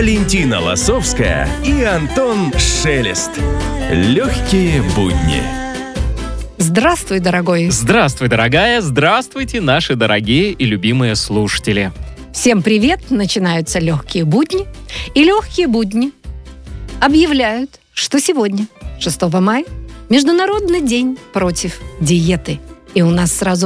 Валентина Лосовская и Антон Шелест. Легкие будни. Здравствуй, дорогой. Здравствуй, дорогая. Здравствуйте, наши дорогие и любимые слушатели. Всем привет. Начинаются легкие будни. И легкие будни объявляют, что сегодня, 6 мая, Международный день против диеты. И у нас сразу